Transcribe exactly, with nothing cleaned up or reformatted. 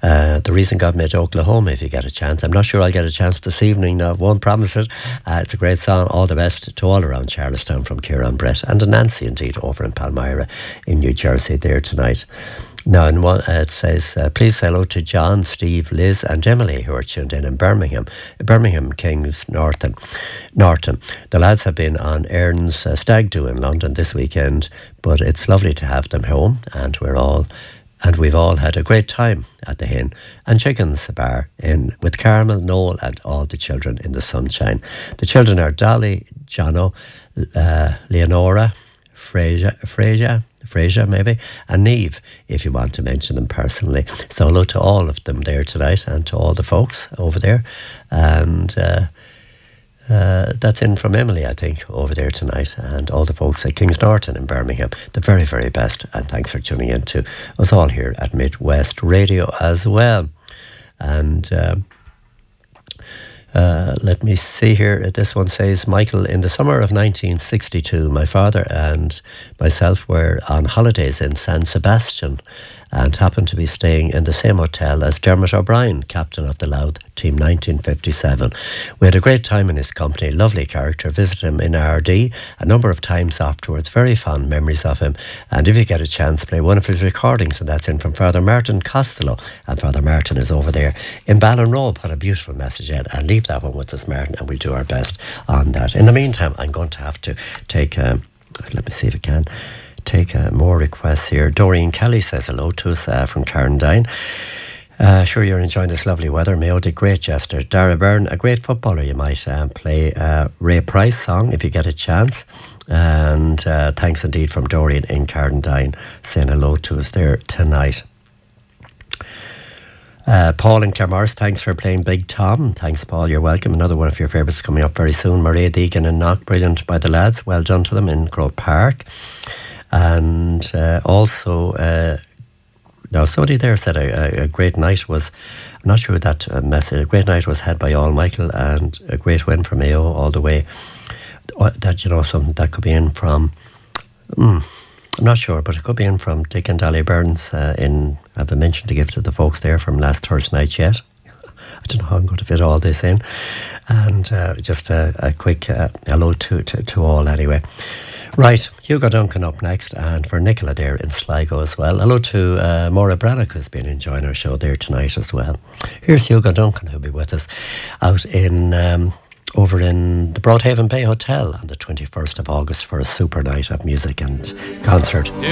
Uh, the Reason God Made Oklahoma, if you get a chance. I'm not sure I'll get a chance this evening. I won't promise it. Uh, it's a great song. All the best to all around Charlestown from Kieran Brett and to Nancy, indeed, over in Palmyra in New Jersey there tonight. Now, in one, uh, it says, uh, please say hello to John, Steve, Liz and Emily, who are tuned in in Birmingham. Birmingham Kings, Norton. Norton. The lads have been on Erin's uh, Stag Do in London this weekend, but it's lovely to have them home, and we're all, and we've all had a great time at the Hin and Chickens Bar in with Carmel, Noel and all the children in the sunshine. The children are Dolly, Jono, uh, Leonora, Fraser, Fraser, Fraser maybe, and Neve, if you want to mention them personally. So hello to all of them there tonight and to all the folks over there. And uh, uh, that's in from Emily, I think, over there tonight, and all the folks at Kings Norton in Birmingham. The very, very best, and thanks for tuning in to us all here at Midwest Radio as well. And Um, Uh, let me see here. This one says, Michael, in the summer of nineteen sixty-two, my father and myself were on holidays in San Sebastian and happened to be staying in the same hotel as Dermot O'Brien, captain of the Louth Team nineteen fifty-seven. We had a great time in his company, lovely character, visited him in R D a number of times afterwards, very fond memories of him. And if you get a chance, play one of his recordings, and that's in from Father Martin Costello. And Father Martin is over there in Ballinrobe. What a beautiful message, Ed. And leave that one with us, Martin, and we'll do our best on that. In the meantime, I'm going to have to take, um, let me see if I can, take uh, more requests here. Doreen Kelly says hello to us uh, from Carndine. Uh, sure you're enjoying this lovely weather. Mayo did great jester. Dara Byrne, a great footballer. You might um, play uh, Ray Price song if you get a chance. And uh, thanks indeed from Doreen in Carndine saying hello to us there tonight. Uh, Paul in Claremorris, thanks for playing Big Tom. Thanks, Paul, you're welcome. Another one of your favourites coming up very soon. Maria Deegan and Knock, brilliant by the lads. Well done to them in Grove Park. And uh, also, uh, now somebody there said a, a, a great night was, I'm not sure that uh, message, a great night was had by all Michael, and a great win for Mayo all the way. That, you know, something that could be in from, mm, I'm not sure, but it could be in from Dick and Dolly Burns uh, in, I've been mentioned to give to the folks there from last Thursday night yet. I don't know how I'm going to fit all this in. And uh, just a, a quick uh, hello to, to, to all anyway. Right, Hugo Duncan up next, and for Nicola there in Sligo as well. Hello to uh, Maura Brannock, who's been enjoying our show there tonight as well. Here's Hugo Duncan, who'll be with us out in... Um, over in the Broadhaven Bay Hotel on the twenty-first of August for a super night of music and concert.